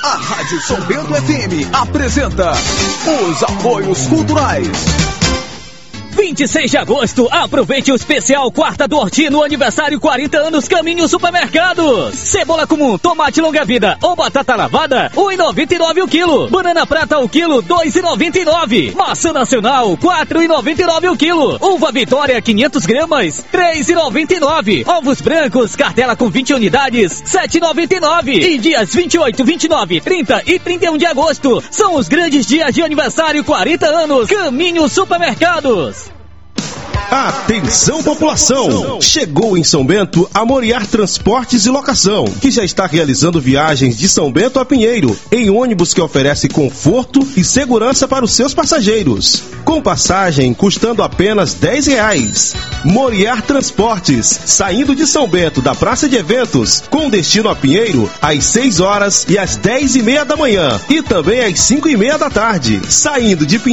A Rádio São Bento FM apresenta os apoios culturais. 26 de agosto, aproveite o especial Quarta do Horti no aniversário 40 anos Caminho Supermercados. Cebola comum, tomate longa-vida ou batata lavada, R$ 1,99 o quilo. Banana prata o quilo, R$ 2,99. Maçã nacional, R$ 4,99 o quilo. Uva Vitória, 500 gramas, R$ 3,99. Ovos brancos, cartela com 20 unidades, R$ 7,99. E dias 28, 29, 30 e 31 de agosto são os grandes dias de aniversário 40 anos Caminho Supermercados. Atenção, população! Chegou em São Bento a Moriar Transportes e Locação, que já está realizando viagens de São Bento a Pinheiro, em ônibus que oferece conforto e segurança para os seus passageiros. Com passagem custando apenas R$10. Moriar Transportes, saindo de São Bento da Praça de Eventos, com destino a Pinheiro, às 6 horas e às 10h30 da manhã, e também às 5h30 da tarde. Saindo de Pinheiro